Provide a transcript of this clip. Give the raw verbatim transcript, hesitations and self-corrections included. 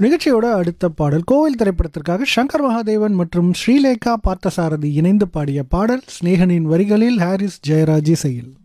நிகழ்ச்சியோட அடுத்த பாடல் கோவில் திரைப்படத்திற்காக சங்கர் மகாதேவன் மற்றும் ஸ்ரீலேகா பார்த்தசாரதி இணைந்து பாடிய பாடல். ஸ்நேகனின் வரிகளில் ஹாரிஸ் ஜெயராஜ் இசையில்.